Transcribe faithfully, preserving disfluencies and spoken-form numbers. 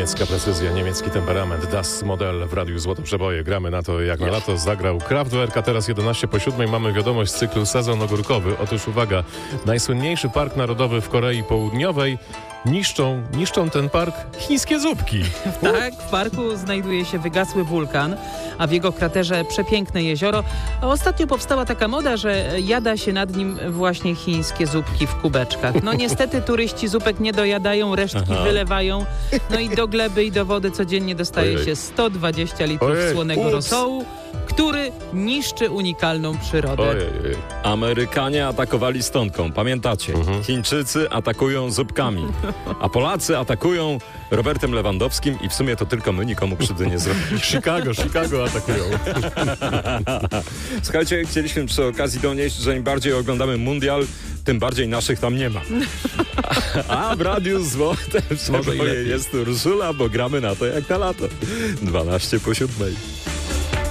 Niemiecka precyzja, niemiecki temperament. Das Modell w Radiu Złote Przeboje. Gramy na to jak na lato. Zagrał Kraftwerk, a teraz jedenaście po siódmej mamy wiadomość z cyklu Sezon Ogórkowy. Otóż uwaga, najsłynniejszy park narodowy w Korei Południowej. Niszczą, niszczą ten park chińskie zupki. Tak, w parku znajduje się wygasły wulkan, a w jego kraterze przepiękne jezioro. A ostatnio powstała taka moda, że jada się nad nim właśnie chińskie zupki w kubeczkach. No niestety turyści zupek nie dojadają, resztki Aha. wylewają. No i do gleby i do wody codziennie dostaje Ojej. się sto dwadzieścia litrów Ojej. słonego Ups. rosołu, który niszczy unikalną przyrodę. Ojej. Amerykanie atakowali stonką, pamiętacie? Mhm. Chińczycy atakują zupkami, a Polacy atakują Robertem Lewandowskim i w sumie to tylko my nikomu krzywdy nie zrobiliśmy. Chicago, Chicago atakują. Słuchajcie, chcieliśmy przy okazji donieść, że im bardziej oglądamy mundial, tym bardziej naszych tam nie ma. A w Radiu Złote Przeboje jest Urszula, bo gramy na to jak na lato. dwanaście po siódmej.